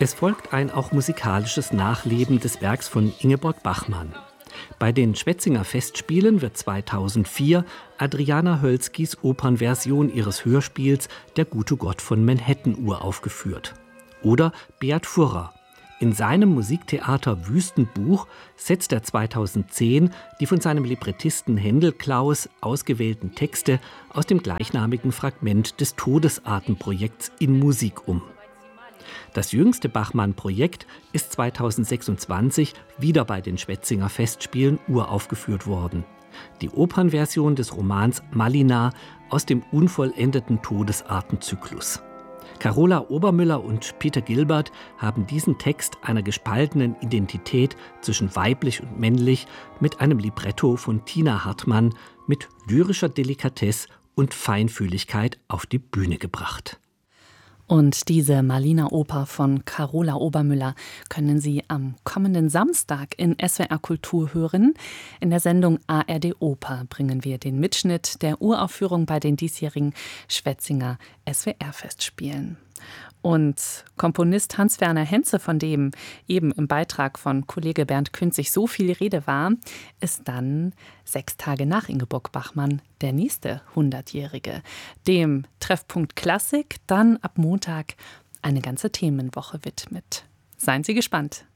Es folgt ein auch musikalisches Nachleben des Werks von Ingeborg Bachmann. Bei den Schwetzinger Festspielen wird 2004 Adriana Hölzkis Opernversion ihres Hörspiels Der gute Gott von Manhattan uraufgeführt. Oder Beat Furrer. In seinem Musiktheater Wüstenbuch setzt er 2010 die von seinem Librettisten Händel Klaus ausgewählten Texte aus dem gleichnamigen Fragment des Todesartenprojekts in Musik um. Das jüngste Bachmann-Projekt ist 2026 wieder bei den Schwetzinger Festspielen uraufgeführt worden. Die Opernversion des Romans Malina aus dem unvollendeten Todesartenzyklus. Carola Obermüller und Peter Gilbert haben diesen Text einer gespaltenen Identität zwischen weiblich und männlich mit einem Libretto von Tina Hartmann mit lyrischer Delikatesse und Feinfühligkeit auf die Bühne gebracht. Und diese Malina-Oper von Carola Obermüller können Sie am kommenden Samstag in SWR Kultur hören. In der Sendung ARD Oper bringen wir den Mitschnitt der Uraufführung bei den diesjährigen Schwetzinger SWR-Festspielen. Und Komponist Hans-Werner Henze, von dem eben im Beitrag von Kollege Bernd Künzig so viel Rede war, ist dann 6 Tage nach Ingeborg Bachmann der nächste 100-Jährige. Dem Treffpunkt Klassik dann ab Montag eine ganze Themenwoche widmet. Seien Sie gespannt.